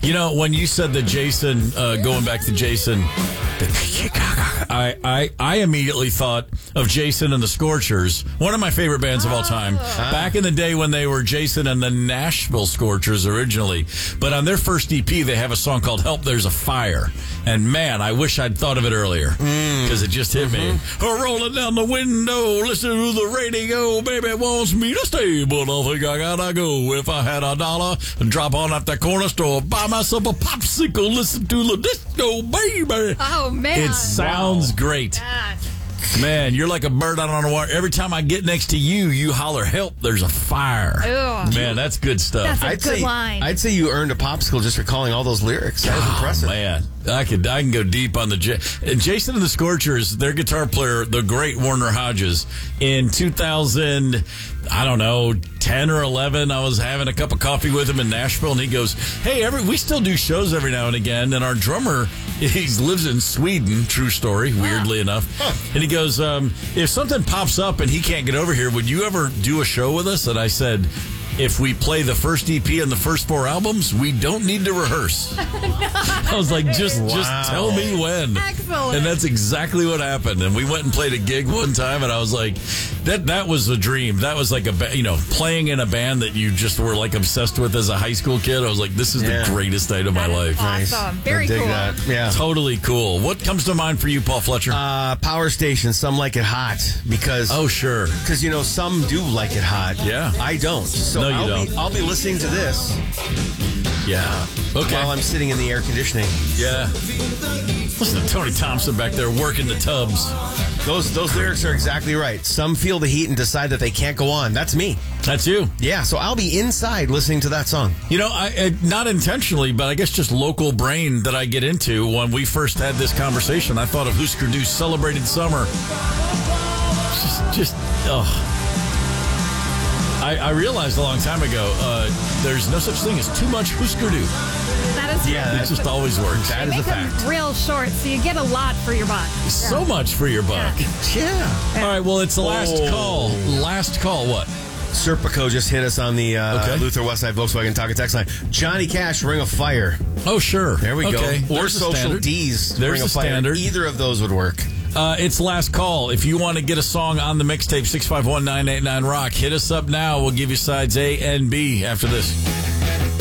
You know, when you said that Jason, going back to Jason, I immediately thought of Jason and the Scorchers, one of my favorite bands of all time. Back in the day when they were Jason and the Nashville Scorchers originally. But on their first EP, they have a song called Help There's a Fire. And man, I wish I'd thought of it earlier because it just hit me. Rolling down the window, listen to the radio, baby wants me to stay, but I think I gotta go. If I had $1 and drop on at the corner store, buy myself a popsicle, listen to the disco, baby. Oh, man. It sounds great. Gosh. Man, you're like a bird out on the water. Every time I get next to you, you holler, help, there's a fire. Ugh. Man, that's good stuff. That's a good line. I'd say you earned a popsicle just recalling all those lyrics. That was impressive. Man, I can go deep on the Jason and the Scorchers. Their guitar player, the great Warner Hodges, in 2000, I don't know, 10 or 11, I was having a cup of coffee with him in Nashville, and he goes, "Hey, we still do shows every now and again." And our drummer, he lives in Sweden. True story, weirdly enough. And he goes, "If something pops up and he can't get over here, would you ever do a show with us?" And I said, "If we play the first EP and the first 4 albums, we don't need to rehearse." I was like, just tell me when. Excellent. And that's exactly what happened. And we went and played a gig one time, and I was like, that was a dream. That was like playing in a band that you just were like obsessed with as a high school kid. I was like, this is the greatest night of my life. Awesome. Very cool. That. Yeah. Totally cool. What comes to mind for you, Paul Fletcher? Power Station, Some Like It Hot, because sure. Because some do like it hot. Yeah. I don't. So No, you don't. I'll be listening to this. Yeah. Okay. While I'm sitting in the air conditioning. Yeah. Listen to Tony Thompson back there working the tubs. Those lyrics are exactly right. Some feel the heat and decide that they can't go on. That's me. That's you. Yeah, so I'll be inside listening to that song. You know, I not intentionally, but I guess just local brain that I get into. When we first had this conversation, I thought of Husker Du's Celebrated Summer. I realized a long time ago, there's no such thing as too much Husker Du. That is It just always works. That is a Make them fact. real short, so you get a lot for your buck. So much for your buck. Yeah. All right, well, it's the last call. Last call, what? Serpico just hit us on the Luther Westside Volkswagen Talk and Text line. Johnny Cash, Ring of Fire. Oh, sure. There we go. Or There's a Social standard. D's, There's Ring a of Fire. standard. Either of those would work. It's last call. If you want to get a song on the mixtape, 651-989-ROCK, hit us up now. We'll give you sides A and B after this.